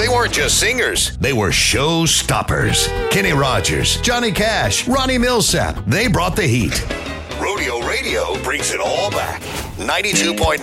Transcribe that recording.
They weren't just singers, they were show stoppers. Kenny Rogers, Johnny Cash, Ronnie Millsap, they brought the heat. Rodeo Radio brings it all back. 92.9